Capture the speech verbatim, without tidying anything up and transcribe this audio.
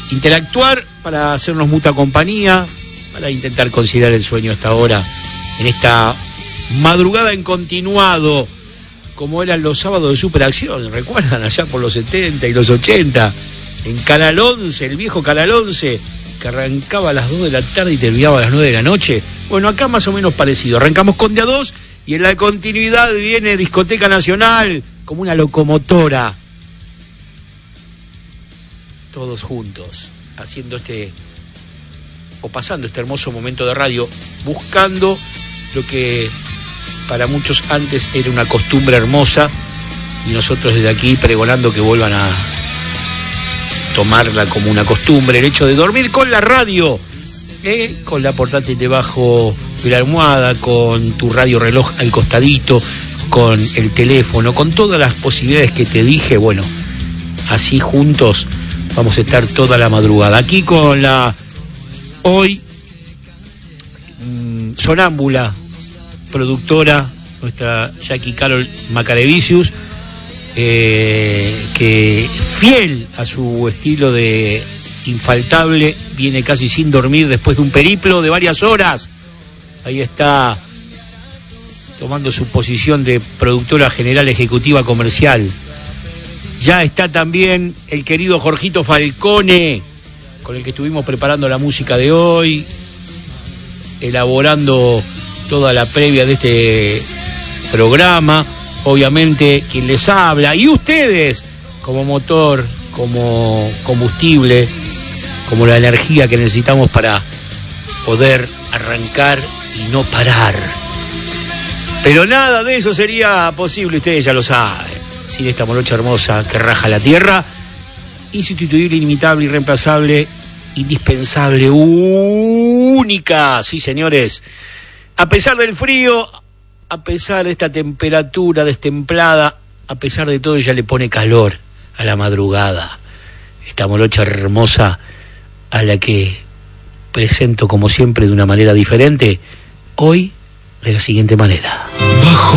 interactuar, para hacernos mutua compañía, para intentar considerar el sueño hasta ahora, en esta madrugada en continuado, como eran los sábados de Superacción, ¿recuerdan? Allá por los setenta y los ochenta, en Canal once, el viejo Canal once, que arrancaba a las dos de la tarde y terminaba a las nueve de la noche. Bueno, acá más o menos parecido. Arrancamos con de a dos y en la continuidad viene Discoteca Nacional, como una locomotora. Todos juntos, haciendo este, o pasando este hermoso momento de radio, buscando lo que para muchos antes era una costumbre hermosa, y nosotros desde aquí pregonando que vuelvan a tomarla como una costumbre, el hecho de dormir con la radio, ¿eh? Con la portátil debajo de la almohada, con tu radio reloj al costadito, con el teléfono, con todas las posibilidades que te dije. Bueno, así juntos vamos a estar toda la madrugada, aquí con la hoy mmm, sonámbula productora, nuestra Jackie Carol Macarevicius, eh, que fiel a su estilo de infaltable, viene casi sin dormir después de un periplo de varias horas. Ahí está tomando su posición de productora general ejecutiva comercial. Ya está también el querido Jorgito Falcone, con el que estuvimos preparando la música de hoy, elaborando toda la previa de este programa. Obviamente quien les habla y ustedes como motor, como combustible, como la energía que necesitamos para poder arrancar y no parar. Pero nada de eso sería posible, ustedes ya lo saben, sin esta morocha hermosa que raja la tierra, insustituible, inimitable, irreemplazable, indispensable, única, sí señores. A pesar del frío, a pesar de esta temperatura destemplada, a pesar de todo, ella le pone calor a la madrugada. Esta morocha hermosa a la que presento como siempre de una manera diferente, hoy de la siguiente manera. Bajo